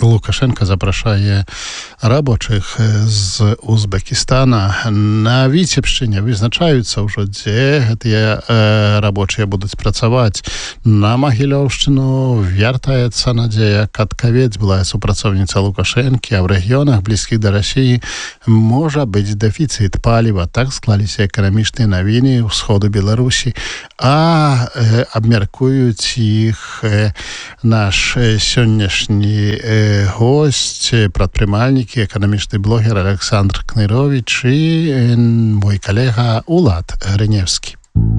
Лукашенко запрашае рабочых з Узбекістана. На Віцебшчыне вызначаюцца ўжо, дзе гэтыя рабочыя будуць працаваць. На Магілёўшчыну вяртаецца Надзея Каткавец, была супрацоўніца Лукашэнкі, а ў рэгіёнах блізкіх да Расіі можа быць дэфіцыт паліва. Так склаліся эканамічныя навіны ўсходу Беларусі. А абмяркуюць іх наш сённяшні гость, прадпрымальнік, эканамічны блогер Александр Кнырович і мой калега Улад Грыневскі.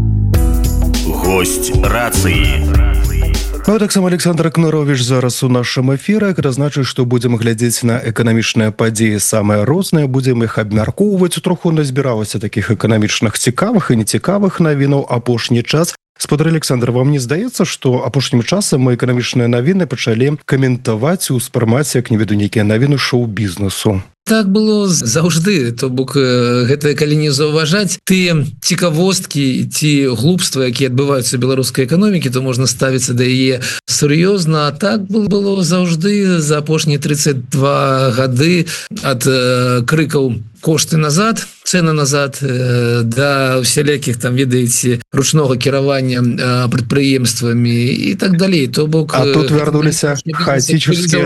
Гость рацыі. Ну, таксама Александр Кнырович зараз у нашым эфіры. Гэта значыць, што будзем глядзець на эканамічныя падзеі самыя розныя, будзем іх абмяркоўваць. Троху назбіралася такіх эканамічных цікавых і нецікавых навінаў апошні час. Спадар Александр, вам не здаецца, што апошнім часам мы эканамічныя навіны пачалі каментаваць, успрымаць, як не веду, нейкія навіны шоу-бізнесу? Так было заўжды, то бок гэта калі не заўважаць тыя цікавосткі ці глупства, якія адбываюцца ў беларускай эканомікі, то можна ставіцца да яе сур'ёзна. А так было заўжды за апошнія 32 гады ад крыкаў кошты назад, цены назад, да усялякіх там, ведаеце, ручнога кіравання прадпрыемствамі і так далей. То бок, а тут вярнуліся хаотические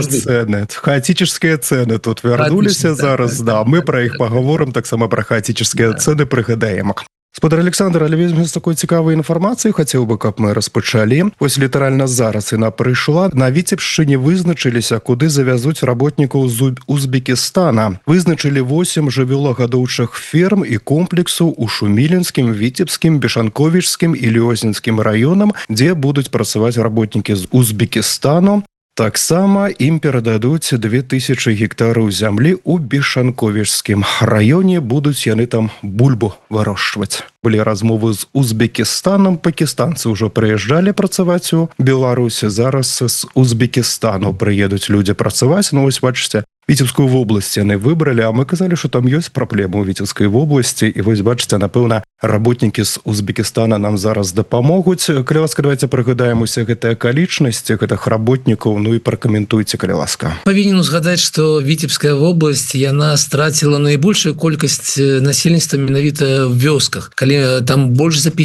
цены тут вярнуліся зараз, да, мы пра іх паговорым, таксама пра хаотические цены прыгадаем. Спадар Александр, але вельмі з такой цікавай інфармацыяй хацеў бы, каб мы распачалі. Вось літаральна зараз яна прыйшла. На Віцебшчыне вызначыліся, куды завязуць работнікаў з Узбекістана. Вызначылі 8 жывёлагадоўчых ферм і комплексаў у Шумілінскім, Віцебскім, Бешанковічскім і Лёзнінскім раёнам, дзе будуць працаваць работнікі з Узбекістану. Таксама ім перададуць 2000 гектараў зямлі ў Бешанковічскім раёне, будуць яны там бульбу вырошчваць. Былі размовы з Узбекістанам, пакістанцы ўжо прыязджалі працаваць у Беларусі, зараз з Узбекістану прыедуць людзі працаваць. Ну вось бачыце, Віцебскую вобласць яны выбралі, а мы казалі, што там ёсць праблемы ў Віцебскай вобласці, і вось бачыце, напэўна, работнікі з Узбекістана нам зараз дапамогуць. Калі ласка, давайте прыгадаем усе гэтыя акалічнасці гэтых работнікаў, ну і пракаментуйце, калі ласка. Павінен узгадаць, што Віцебская вобласць, яна страціла найбольшую колькасць насельніцтва менавіта ў вёсках. Калі там больш за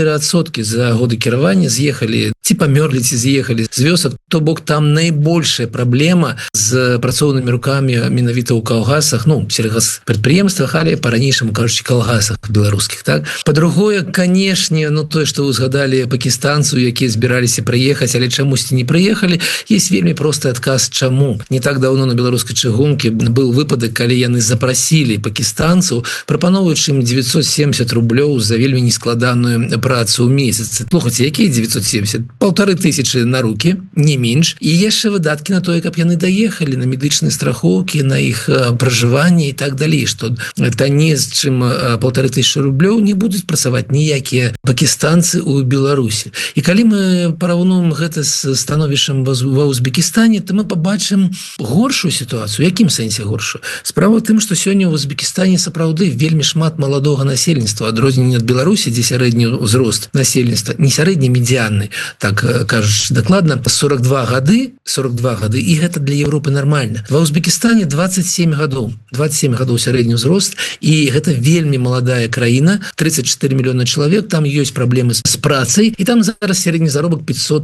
54% за годы кіравання з'ехалі, ці памёрлі, ці з'ехалі з вёсак, то бок там найбольшая праблема з працоўнымі рукамі менавіта ў калгасах, ну, сельгаспрадпрыемствах, але па-ранейшаму, кажучы, калгасах беларускіх, так? Па-другое, канешне, ну, тое, што вы згадалі пакістанцаў, якія збіраліся прыехаць, але чамусьці не прыехалі, есть вельмі просты адказ, чаму. Не так даўно на беларускай чыгункі быў выпадак, калі яны запрасілі пакістанцаў, прапаноўваючы ім 970 рублёў за вельмі нескладаную працу ў месяц. Слухайце, якія 970? 1500 на рукі, не менш, і яшчэ выдаткі на тое, каб яны даехалі на медычныя страхоўкі, на іх пражыванне і так далей, што танней, чым 1500 рублёў не будуць працаваць ніякія пакістанцы ў Беларусі. І калі мы параўнуем гэта з становішчам ва Узбекістане, то мы пабачым горшую сітуацыю. У якім сэнсе горшую? Справа ў тым, што сёння ў Узбекістане сапраўды вельмі шмат маладога насельніцтва, адрозненне ад Беларусі, дзе сярэдні ўзрост насельніцтва, не сярэдні, медыянны, так кажучы дакладна, 42 гады, і гэта для Европы нармальна. Ва Узбекістане 27 гадоў сярэдні ўзрост, і гэта вельмі маладая краіна, 34 мільёна чалавек, там ёсць праблемы з працай, і там зараз сярэдні заробак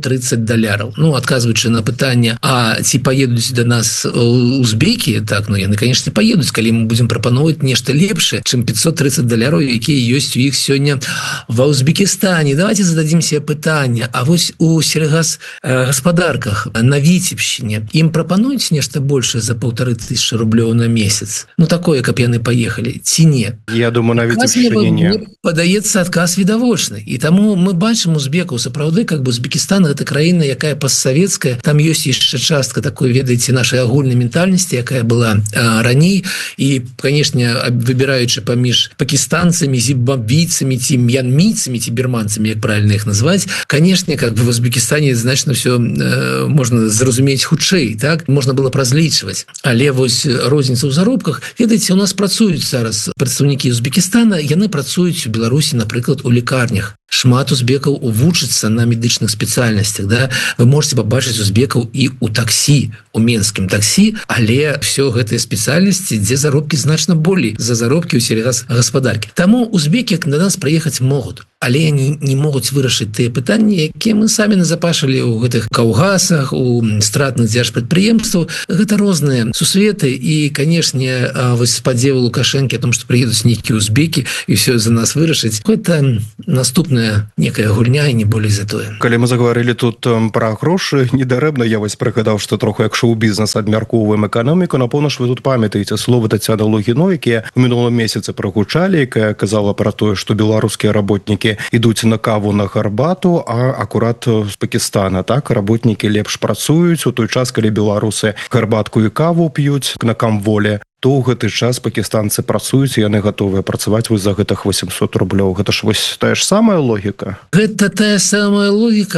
$530. Ну, адказваючы на пытанне, а ці паедуць да нас узбекі, так, ну, яны, канешне, паедуць, калі мы будзем прапаноўваць нешта лепшае, чым $530, якія ёсць у іх сёння ва Узбекістане. Давайте зададзім себе пытанне, а вось у сельгаспадарках на Віцебшчыне ім прапануюць нешта большае за 1500 рублёў на месяц? Ну, такое, каб яны паехалі, ці не? Я думаю, на Віцебшчыне не. Падаецца адказ відавочны. І таму мы бачым узбекаў, сапраўды, как бы Узбекістан — гэта краіна, якая постсавецкая, там ёсць яшчэ частка такой, ведаеце, нашай агульнай ментальнасці, якая была раней, і, канешне, выбіраючы паміж пакістанцамі, зімбабвійцамі, ці мьянмійцамі, ці бірманцамі, як правильно іх назваць, канешне, как бы в Узбекістане значна все можна зразумець хутчэй, так? Можна было разлічваць. Але вось розніца ў заробках, ведаеце, у нас працуюць зараз прадстаўнікі Узбекістана, яны працуюць у Беларусі, напрыклад, у лекарнях. шмат узбекаў вучыцца на медычных спецыяльнасцях, да? Вы можете побачыць узбекаў і у таксі, у менскім таксі, але все гэтыя спецыяльнасці, дзе заробкі значна болей за заробкі ў сельгасгаспадаркі. Таму узбекі да нас прыехаць могуць, але они не могуць вырашыць тыя пытанні, якія мы самі назапашылі ў гэтых каўгасах, у стратных дзяржпрадпрыемстваў. Гэта розныя сусветы, і, канешне, вось спадзевы Лукашэнкі о том, што прыедуць нейкія узбекі і все за нас вырашыць, гэта наступная некая гульня, і не болей за тое. Калі мы заговорили тут про грошы, недарэбна я вось прыгадаў, што троху як шоу-бізнес абмяркоўваем эканоміку. Напэўна ж вы тут памятаеце словы Тацяны Лугіной, якія ў мінулым месяцы прагучалі, якая казала про тое, што беларускія работнікі ідуць на каву, на гарбату, а акурат з Пакістана, так, работнікі лепш працуюць у той час, калі беларусы гарбатку і каву п'юць на камволе, то ў гэты час пакістанцы працуюць, і яны гатовыя працаваць вось за гэтых 800 рублёў. Гэта ж вось тая ж самая логіка? Гэта тая самая логіка,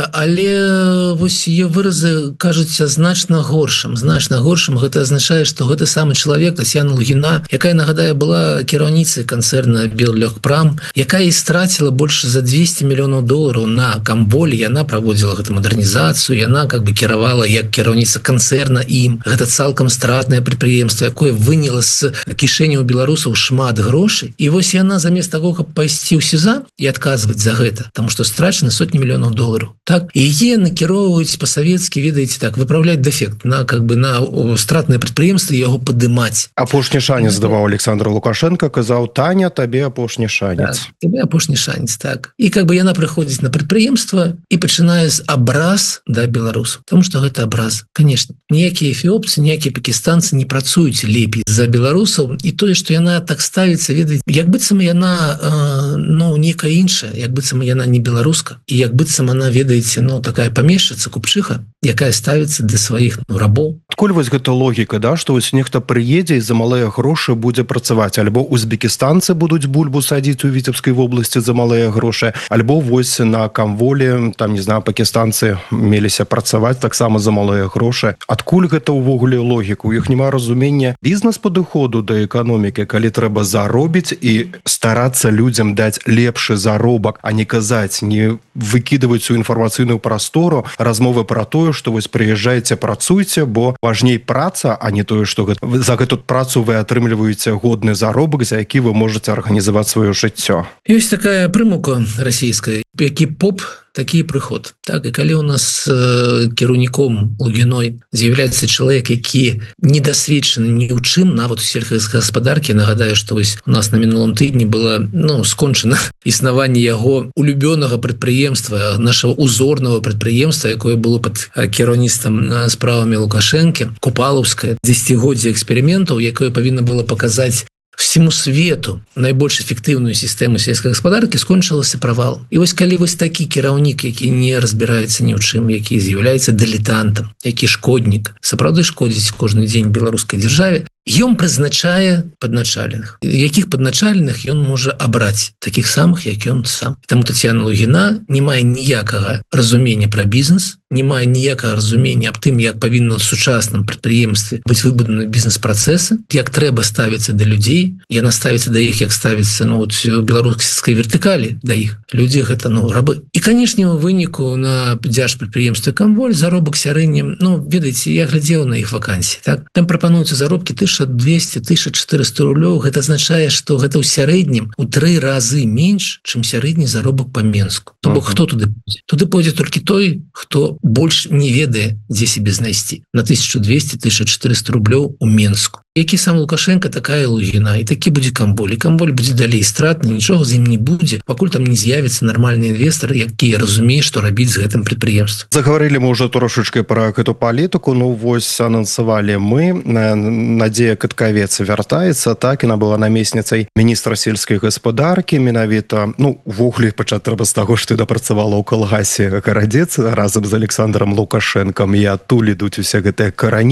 але вось ее выразы кажуцца значна горшым. Гэта азначае, што гэты самы чалавек, Тацяна Лугіна, якая, нагадаю, была кіраўніцай канцэрна Беллегпрам, якая і страціла больш за 200 мільёнаў долараў на камволе, яна праводзіла гэту мадэрнізацыю, яна как бы кіравала як кіраўніца канцэрна ім. Гэта цалкам стратнае прадпрыемства, якое выняло з кішэняў беларусаў шмат грошай, і вось яна замест таго, каб пайсці ў СІЗА і адказваць за гэта, таму што страчаны сотні мільёнаў долараў, так, і яе накіроўваюць па-савецкі, ведаеце, так, выпраўляць дэфект на как бы на стратнае прадпрыемства і яго падымаць. Апошні шанец даваў Александр Лукашенко, казаў: Таня, табе апошні шанец. Так, табе апошні шанец, так. І как бы яна прыходзіць на прадпрыемства і пачынае з абраз да беларусаў, таму што гэта абраз. Канешне, ніякія эфіопцы, ніякія пакістанцы не працуюць лепей за беларусаў, і тое, што яна так ставіцца, ведаеце, як быццам яна некая іншая, як быццам яна не беларуска, і як быццам она, ведаеце, такая памешчыца, купчыха, якая ставіцца для сваіх рабоў. Адкуль вось гэта логіка, да, што вось нехта прыедзе і за малыя грошы будзе працаваць, альбо узбекістанцы будуць бульбу садзіць у Віцебскай вобласці за малыя грошы, альбо вось на камволе, там, не знаю, пакістанцы меліся працаваць таксама за малыя грошы. Адкуль гэта ўвогуле логіка? У іх няма разумення бізнес-падыходу да эканомікі, калі трэба заробіць і старацца людзям даць лепшы заробак, а не казаць, не выкідваць у інфармацыйную прастору размовы пра тое, што вось прыязджайце, працуйце, бо важней праца, а не тое, што за гэту працу вы атрымліваеце годны заробак, за які вы можаце арганізаваць сваё жыццё. Ёсць такая прымука расійская: які поп, такі прыход. Так, і калі у нас кіраўніком Лугіной з'яўляецца чалавек, які недасведчаны ні ў чым, нават у сельскагаспадаркі, нагадаю, што вось у нас на мінулым тыдні было скончана існаванне яго улюбёнага прадпрыемства, нашего узорнага прадпрыемства, якое было пад кіраўніцтвам справамі Лукашэнкі, Купалаўскае, 10-годдзе эксперыментаў, якое павінна было паказаць всему свету найбольш эфектыўную сістэму сельскай гаспадаркі, скончылася правал. І вось калі вось такі кіраўнік, які не разбіраецца ні ў чым, які з'яўляецца дылетантам, які шкоднік, сапраўды шкодзіць кожны дзень беларускай дзяржаве, ён прызначае падначаленых. Якіх падначаленых ён можа абраць? Такіх самых, як ён сам. Таму Тацяна Лугіна не мае ніякага разумення пра бізнес, не мае ніякага разумення аб тым, як павінна ў сучасным прадпрыемстве быць выбудаваны бізнес-працэсы, як трэба ставіцца да людзей. Яна ставіцца да іх, як ставіцца беларускай вертыкалі да іх. Людзі гэта рабы. І, канешне, у выніку на дзяржпрадпрыемстве «Камволь» заробак сярэдні, ведаеце, я глядзеў на іх вакансіі, так? Там прапануюцца заробкі 1200-1400 рублёў. Гэта азначае, што гэта ў сярэднім у 3 разы менш, чым сярэдні заробак па Менску. То бок, хто туды пойдзе? Туды пойдзе толькі той, хто больш не ведае, дзе сябе знайсці. На 1200-1400 рублёў у Менску. Які сам Лукашенко, такая Лугіна, і такі будзе Камволь. І Камволь будзе далей стратны, нічога з ім не будзе, пакуль там не з'явіцца нармальны інвестар, які разумее, што рабіць з гэтым прадпрыемствам. Заговорили мы уже трошечки про эту палітыку, вось анансавалі мы. Надзея Каткавец вяртаецца, так, яна была намесніцай міністра сельскай гаспадаркі, менавіта, увогуле пачаць трэба з таго, што дапрацавала ў калгасе Карадзец разам з Александром Лукашэнкам, і адтуль ідуць усе гэтыя карані.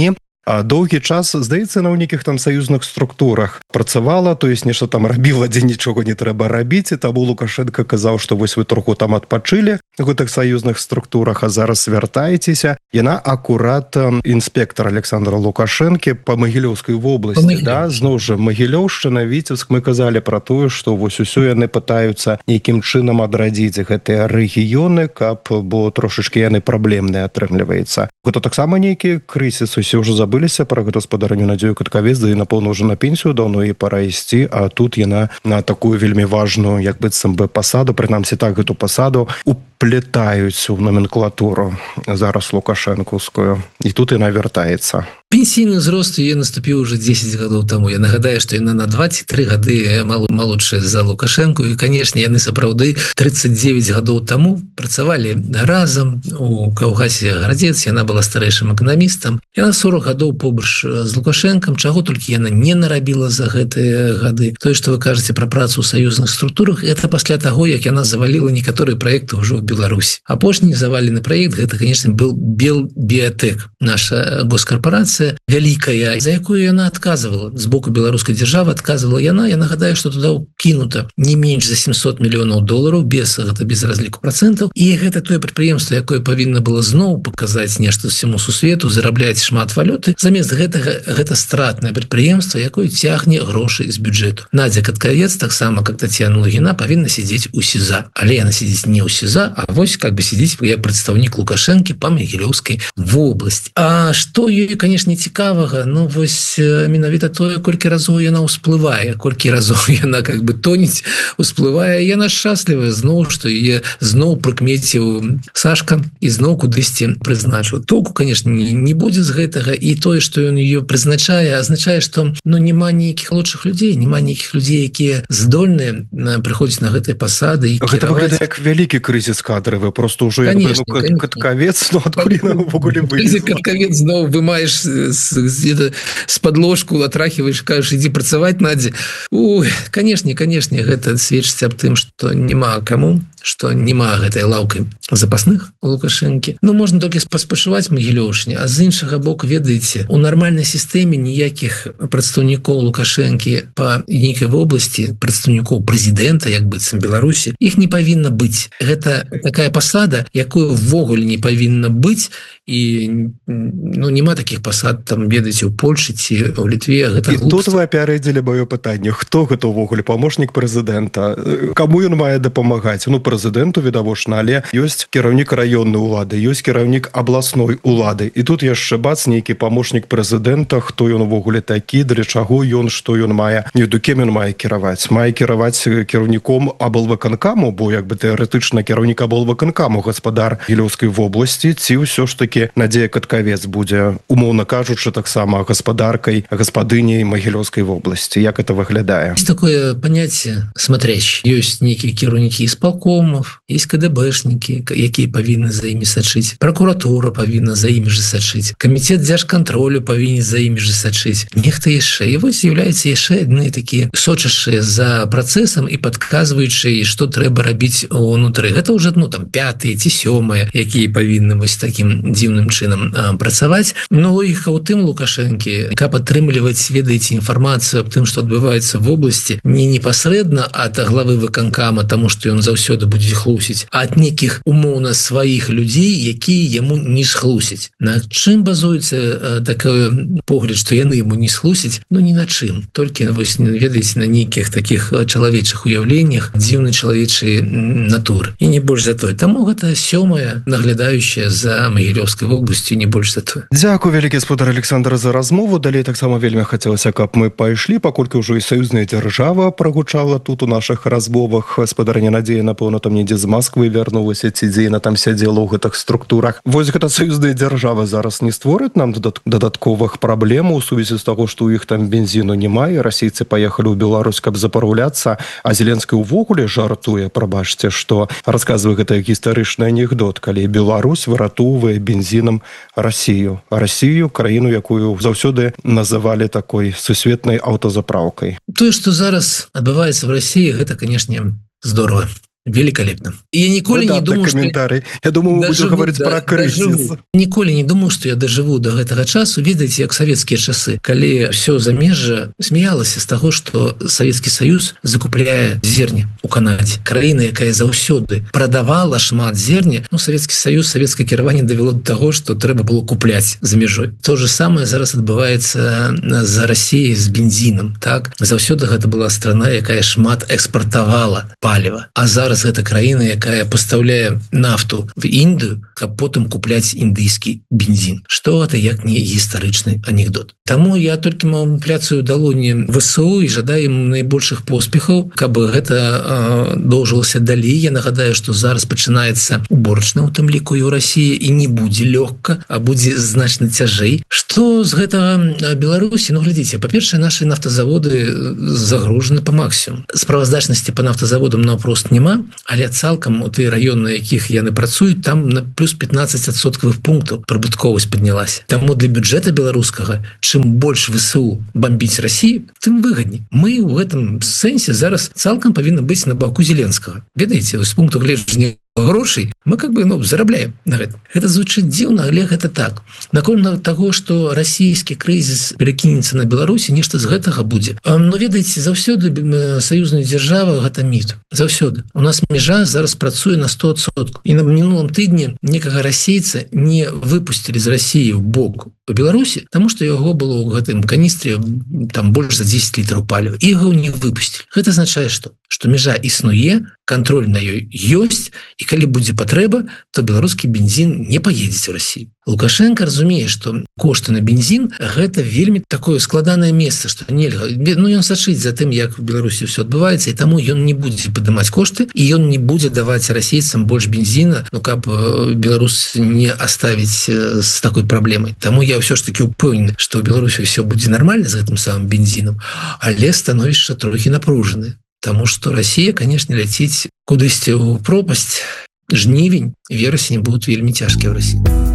А доўгі час, здаецца, на нейкіх там саюзных структурах працавала, то есть нешта там рабіла, дзе нічога не трэба рабіць, і таму Лукашенко казаў, што вось вы троху там адпачылі в гэтых саюзных структурах, а зараз вяртаецеся. Яна акурат інспектор Александра Лукашэнкі па Магілёўскай вобласці, да? Зноў жа, Магілёўшчына, Віцебск, мы казалі пра тое, што вось усё яны пытаюцца нейкім чынам адрадзіць гэтыя рэгіёны, бо трошачкі яны праблемныя, атрымліваецца. Гэта таксама нейкі крызіс, усе ўжо забыліся пра гаспадарню Надзею Каткавец, да і, напэўна, ўжо на пенсію даўно і пара ісці, а тут яна на такую вельмі важную, як быццам бы, пасаду, прынамсі так, гэту пасаду уплетаюць у номенклатуру зараз лукашэнкаўскую, і тут яна вяртаецца. Пенсійны ўзрост яе наступіў уже 10 гадоў таму. Я нагадаю, што яна на 23 гады малодшая за Лукашэнку, і, канешне, яны сапраўды 39 гадоў таму працавалі разам у Каўгасе Гарадзец, яна была старэйшым эканамістам. Яна 40 гадоў побач з Лукашэнкам, чаго толькі яна не нарабіла за гэтыя гады. Тое, што вы кажаце пра працу ў саюзных структурах, это пасля таго, як яна заваліла некаторыя праекты ўжо ў Беларусі. Апошні завалены праект, гэта, канешне, был Белбіятэк, наша госкарпорацыя, вялікая, за якую яна адказвала. З боку беларускай дзяржавы адказвала яна. Я нагадаю, што туда кінута не менш за $700 мільёнаў без разліку працэнтаў. І гэта тое прадпрыемства, якое павінна было зноў паказаць нешта ўсяму сусвету, зарабляць шмат валюты. Замест гэтага гэта стратнае прадпрыемства, якое цягне грошы з бюджэту. Надзя Каткавец, таксама как Тацьяна Лугіна, павінна сядзець у СІЗА. Але яна сядзіць не ў СІЗА, а вось как бы сядзіць як прадстаўнік Лукашэнкі па Магілёўскай вобласці. А што ёй, канешне, цікавага, ну вось менавіта тое, колькі разоў яна ўсплывае, колькі разоў яна как бы тоніць, усплывае, яна шчаслівая зноў, што яе зноў прыкмеціў Сашка і зноў кудысьці прызначыў. Толку, конечно, не будзе з гэтага, і тое, што ён ее прызначае, азначае, што няма нейкіх лучшых людзей, няма нейкіх людзей, якія здольныя прыходзіць на гэтыя пасады. Гэта выглядае як вялікі крызіс кадравы, просто ўжо Каткавец, адкуль увогуле вылез. Каткавец зноў вымаеш з-пад ложку, атрахиваешь, кажаш, ідзі працаваць, Надзя. Ой, канешне, гэта сведчыць аб тым, што няма каму, што няма гэтай лаўкай запасных у Лукашэнкі. Ну, можна толькі паспачуваць Магілёўшне, а з іншага боку, ведаеце, у нармальнай сістэме ніякіх прадстаўнікоў Лукашэнкі па нейкай вобласці, прадстаўнікоў прэзідэнта, як быццам Беларусі, іх не павінна быць. Гэта такая пасада, якую ввогуле не павінна быць, і няма такіх пасад, там, ведаеце, у Польшы ці ў Літве. І тут вы апярэдзілі маё пытанне, хто гэта ўвогуле памочнік прэзідэнта, каму ён мае дапамагаць? Ну, прэзідэнту, відавочна, але ёсць кіраўнік раённай улады, ёсць кіраўнік абласной улады. І тут яшчэ бац, нейкі памочнік прэзідэнта, хто ён увогуле такі, для чаго ён, што ён мае, кем ён мае кіраваць. Мае кіраваць кіраўніком аблвыканкаму, бо як бы тэарэтычна кіраўнік аблвыканкаму гаспадар Магілёўскай вобласці, ці ўсё ж такі Надзея Каткавец будзе, умоўна кажучы, таксама гаспадаркай, гаспадыняй Магілёўскай вобласці. Як это выглядае? Есть такое понятие смотрящий. Ёсць нейкія кіраўнікі исполкомов, есть КДБшники, якія павінны за імі сачыць. Прокуратура павінна за імі же сачыць. Камітэт дзяржкантролю павінен за імі же сачыць. Нехта яшчэ. І вось з'яўляецца яшчэ адны такія сочачыя за працэсам і падказваючыя, што трэба рабіць унутры. Гэта ўжо, там, 5-е ці 7-е, якія павінны вось такім дзіўным чынам працаваць. Но логіка ў тым Лукашэнкі, каб атрымліваць, ведаеце, інфармацыю аб тым, што адбываецца в вобласці, не непасрэдна ад главы выканкама, таму што ён заўсёды будзе хлусіць, а ад нейкіх умоўна сваіх людзей, якія яму не схлусяць. На чым базуецца такой погляд, што яны яму не схлусяць? Ну, ні на чым. Толькі, вось, ведаеце, на нейкіх такіх чалавечых уяўленнях дзіўнай чалавечай натуры. І не больш за тое. Таму гэта 7-я, наглядаючая за Магілёўскай вобласцю, не больш за тое. Дзякуй вялікі, гаспадар Александр, за размову. Далей таксама вельмі хацелася, каб мы пайшлі, паколькі ўжо і саюзная дзяржава прагучала тут у нашых размовах. Гаспадарня Надзея, напэўна, там недзе з Москвы вярнулася, ці дзе яна там сядзела ў гэтых структурах. Вось гэта саюзная дзяржава зараз не створыць нам дадатковых праблем у сувязі з таго, што ў іх там бензіну няма, і расейцы паехалі ў Беларусь, каб запараўляцца, а Зеленскі ўвогуле жартуе, прабачце, што расказвае гэта гістарычны анекдот, калі Беларусь выратоўвае бензінам Расію. Расію, краіну, якую заўсёды называлі такой сусветнай аўтазапраўкай. Тое, што зараз адбываецца в Расіі, гэта, канешне, здорово. Великолепно. Я николи не думал, комментарий. Я думаю, мы будем говорить про кризис. Николи не думал, что я доживу до гэтага часу. Видите, як советские часы, калі все замежжа смеялася з таго, что Советский Союз закупляе зерне у Канадзе. Краіна, якая заўсёды прадавала шмат зерня, Советский Союз, советское кіраванне давяло до того, что трэба было купляць за мяжой. То же самое зараз адбываецца за Россией з бензином. Так? Заўсёды гэта была страна, якая шмат экспартавала паліва. А зараз гэта краіна, якая пастаўляе нафту в Індыю, каб потым купляць індыйскі бензин. Што гэта як не гістарычны анекдот. Таму я толькі пляцаю далоні ВСУ і жадаю ім найбольшых поспехаў, каб гэта доўжылася далей. Я нагадаю, што зараз пачынаецца уборачна, у тым ліку і ў Расіі, і не будзе лёгка, а будзе значна цяжэй. Што з гэтага Беларусі? Глядзіце, па-першае, нашы нафтазаводы загружаны па максімум. Справаздачнасці па нафтазаводам наўпрост няма, але цалкам у тыя раёны, якіх яны працуюць, там на плюс 15% пунктаў прыбытковасць паднялася. Таму для бюджэта беларускага, чым больш ВСУ бомбіць Расію, тым выгадней. Мы ў гэтым сэнсе зараз цалкам павінны быць на баку Зеленскага. Ведаеце, з пункту гледжання грошай мы зарабляем на гэта. Гэта звучыць дзіўна, але гэта так. Наконт таго, што расійскі крызіс перакінецца на Беларусі, нешта з гэтага будзе. Ведаеце, заўсёды саюзная дзяржава гэта міф. Заўсёды. У нас мяжа зараз працуе на 100%. І на мінулым тыдні некага расейца не выпусцілі з Расіі ў бок у Беларусі, таму што яго было ў гэтым каністре там больш за 10 літраў паліва. І яго не выпусцілі. Гэта азначае што? Што мяжа існуе, кантроль на ёй ёсць, і калі будзе патрэба, то беларускі бензін не паедзе ў Расію. Лукашенко разумее, што кошты на бензін гэта вельмі такое складанае месца, што нельга. Ён сачыць за тым, як у Беларусі ўсё адбываецца, і таму ён не будзе падымаць кошты, і ён не будзе даваць расейцам больш бензіна, каб Беларусь не оставіць з такой праблемай. Таму я ўсё ж таки упэўнены, што ў Беларусі ўсё будзе нармальна з гэтым самым бензінам, але становішча трохі напружанае. Таму што Расія, канешне, ляціць кудысьці ў пропасць. Жнівень, верасень будуць вельмі цяжкія ў Расіі.